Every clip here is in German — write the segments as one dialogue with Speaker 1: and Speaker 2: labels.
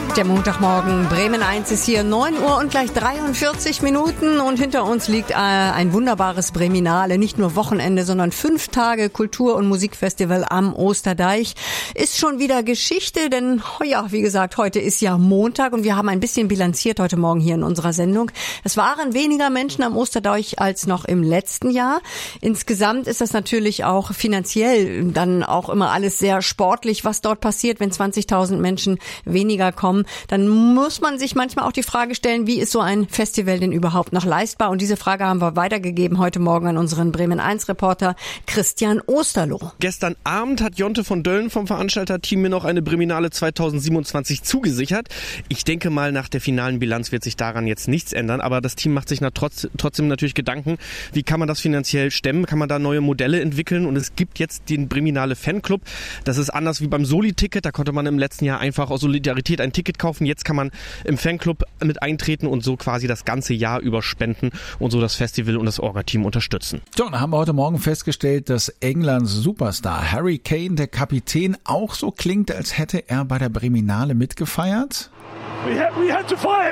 Speaker 1: Der Montagmorgen, Bremen 1 ist hier, 9 Uhr und gleich 43 Minuten und hinter uns liegt ein wunderbares Breminale, nicht nur Wochenende, sondern 5 Tage Kultur- und Musikfestival am Osterdeich. Ist schon wieder Geschichte, denn ja, wie gesagt, heute ist ja Montag und wir haben ein bisschen bilanziert heute Morgen hier in unserer Sendung. Es waren weniger Menschen am Osterdeich als noch im letzten Jahr. Insgesamt ist das natürlich auch finanziell dann auch immer alles sehr sportlich, was dort passiert, wenn 20.000 Menschen weniger kommen. Dann muss man sich manchmal auch die Frage stellen, wie ist so ein Festival denn überhaupt noch leistbar? Und diese Frage haben wir weitergegeben heute Morgen an unseren Bremen 1 Reporter Christian Osterloh.
Speaker 2: Gestern Abend hat Jonte von Dölln vom Veranstalterteam mir noch eine Breminale 2027 zugesichert. Ich denke mal, nach der finalen Bilanz wird sich daran jetzt nichts ändern, aber das Team macht sich trotzdem natürlich Gedanken, wie kann man das finanziell stemmen? Kann man da neue Modelle entwickeln? Und es gibt jetzt den Breminale Fanclub. Das ist anders wie beim Soli-Ticket. Da konnte man im letzten Jahr einfach aus Solidarität ein Ticket kaufen. Jetzt kann man im Fanclub mit eintreten und so quasi das ganze Jahr über spenden und so das Festival und das Orga-Team unterstützen.
Speaker 3: So, dann haben wir heute Morgen festgestellt, dass Englands Superstar Harry Kane, der Kapitän, auch so klingt, als hätte er bei der Breminale mitgefeiert.
Speaker 4: We had to fight.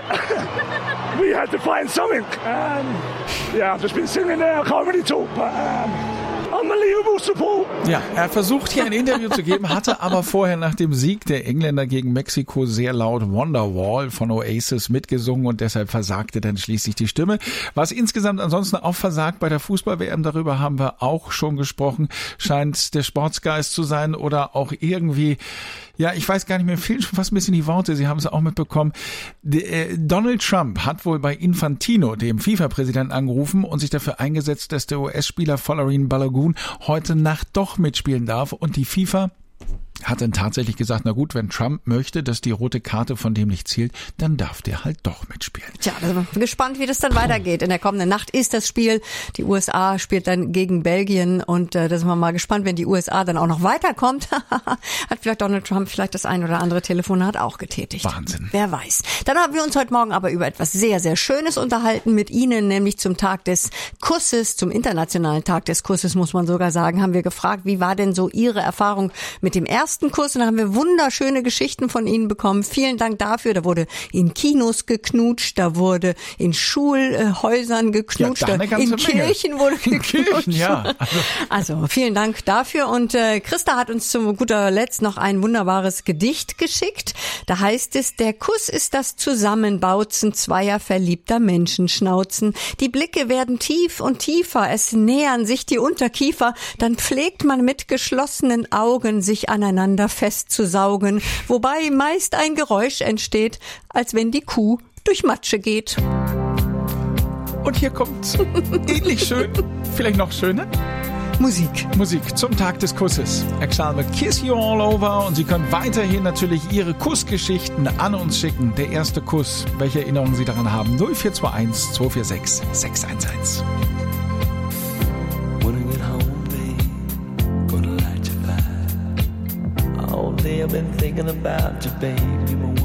Speaker 4: We had to find something. Yeah, I've just been singing there. I can't really talk, but unbelievable support.
Speaker 3: Ja, er versucht hier ein Interview zu geben, hatte aber vorher nach dem Sieg der Engländer gegen Mexiko sehr laut Wonderwall von Oasis mitgesungen und deshalb versagte dann schließlich die Stimme. Was insgesamt ansonsten auch versagt bei der Fußball-WM, darüber haben wir auch schon gesprochen, scheint der Sportsgeist zu sein oder auch irgendwie, ja, ich weiß gar nicht mehr, fehlen schon fast ein bisschen die Worte, Sie haben es auch mitbekommen. Donald Trump hat wohl bei Infantino, dem FIFA-Präsidenten, angerufen und sich dafür eingesetzt, dass der US-Spieler Folarin Balogun heute Nacht doch mitspielen darf und die FIFA hat dann tatsächlich gesagt, na gut, wenn Trump möchte, dass die rote Karte von dem nicht zielt, dann darf der halt doch mitspielen.
Speaker 1: Tja, da sind wir gespannt, wie das dann weitergeht. In der kommenden Nacht ist das Spiel. Die USA spielt dann gegen Belgien und da sind wir mal gespannt, wenn die USA dann auch noch weiterkommt. Hat vielleicht Donald Trump vielleicht das ein oder andere Telefonat auch getätigt.
Speaker 3: Wahnsinn.
Speaker 1: Wer weiß. Dann haben wir uns heute Morgen aber über etwas sehr, sehr Schönes unterhalten mit Ihnen, nämlich zum Tag des Kusses, zum internationalen Tag des Kusses, muss man sogar sagen, haben wir gefragt, wie war denn so Ihre Erfahrung mit dem ersten Kurs, und da haben wir wunderschöne Geschichten von Ihnen bekommen. Vielen Dank dafür. Da wurde in Kinos geknutscht, da wurde in Schulhäusern geknutscht,
Speaker 3: ja,
Speaker 1: in Kirchen wurde geknutscht.
Speaker 3: Kirchen, ja.
Speaker 1: Also vielen Dank dafür. Und Christa hat uns zu guter Letzt noch ein wunderbares Gedicht geschickt. Da heißt es, der Kuss ist das Zusammenbautzen zweier verliebter Menschenschnauzen. Die Blicke werden tief und tiefer, es nähern sich die Unterkiefer, dann pflegt man mit geschlossenen Augen sich aneinander festzusaugen, wobei meist ein Geräusch entsteht, als wenn die Kuh durch Matsche geht.
Speaker 3: Und hier kommt ähnlich schön, vielleicht noch schöner, Musik zum Tag des Kusses. Exile mit Kiss You All Over und Sie können weiterhin natürlich Ihre Kussgeschichten an uns schicken. Der erste Kuss, welche Erinnerungen Sie daran haben, 0421 246 611.
Speaker 5: All day I've been thinking about you, babe. You were